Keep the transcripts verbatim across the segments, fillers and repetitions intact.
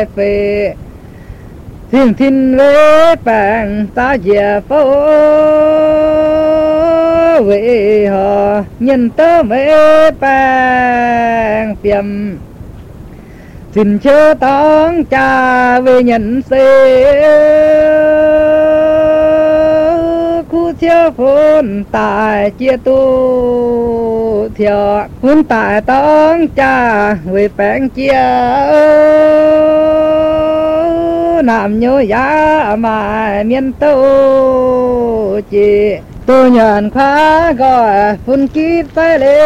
về thiên thiên lễ bảng ta dìa phố về họ nhân tớ mê bảng tiệm xin chớ tóng cha về nhận xe khu chiếu phun tại chia tu theo phun tại tóng cha về bảng chia nam nhớ giá mà miền tô chỉ tôi nhận khóa gọi phun kít tay lê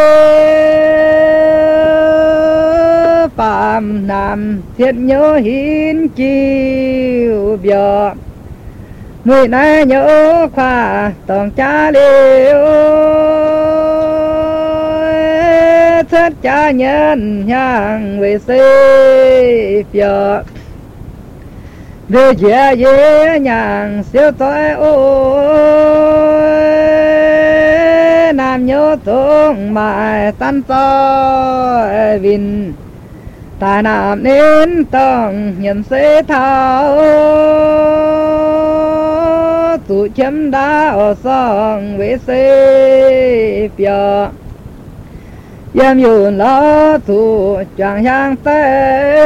phạm nam thiết nhớ hiến chiều bờ người này nhớ khóa tổng cha liêu thất cha nhân nhang về xây bờ về dễ dễ nhàng siêu tối ôi nam nhớ tung mãi tan tối vinh ta nam nên tông nhận sẽ thao tụ chấm đá ở sông về xây bờ yếm yun lo tụ chẳng yang tê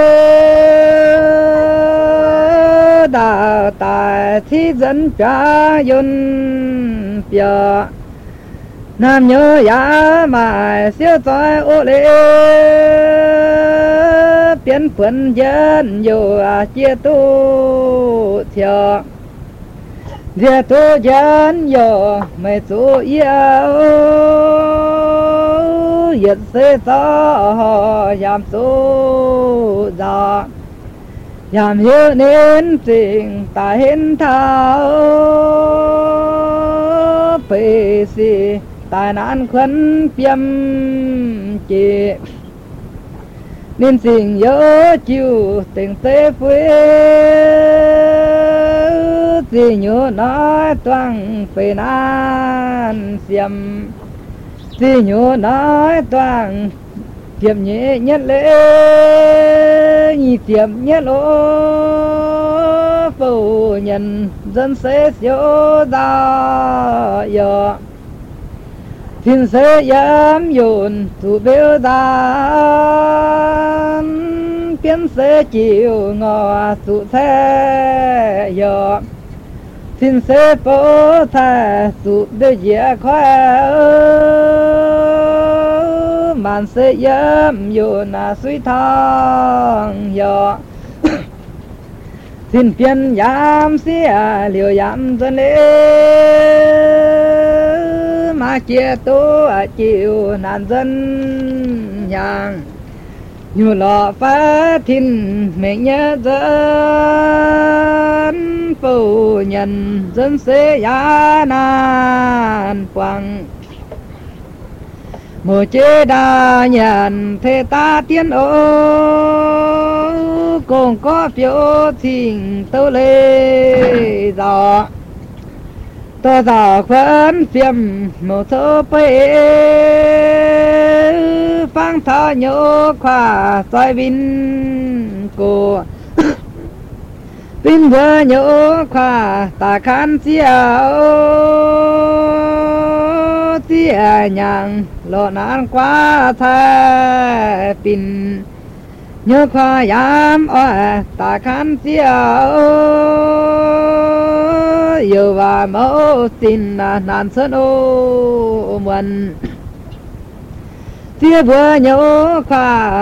đào tại thi dẫn cha yun bia nam nhớ giá mà siêu tối ô lê biến phấn dân dù chia tu theo chia tu dân dù mày tu yêu yết sẽ cho giảm tu già giảm hiếu nên tình ta hiện thao phê si tài nạn khuân biếm chỉ nên tình nhớ chịu tình tế phê gì nhớ nói toang phê nan xiêm gì nhớ nói toang tiệm nhẹ nhất lễ nhị tiệm nhất lỗ phụ nhân dân sẽ siêu đa giờ thiên sẽ dám dồn thủ biểu đàn kiến sẽ chịu ngò thủ thế giờ thiên sẽ phố thà thủ biểu dễ khóe man sẽ dám dồn à suy thang giờ xin phiền dám xia liều dám dân lễ mà chia tu à chịu nạn dân nhàng như lọ phá thiên mình nhớ dân phụ nhân dân sẽ giá nan quăng một chế đa nhận thế ta tiến ô cùng có phiếu thỉnh tâu lê gió tôi gió khuẩn phiếm một số bê phang thọ nhô khoa xoay vinh cô vinh vừa nhô khoa ta khán chiều tia nhàng lộ nan quá thay pin nhớ khoa yam oa ta khán chiều yêu và mẫu tin nan sơn ô muôn tia vừa nhớ khoa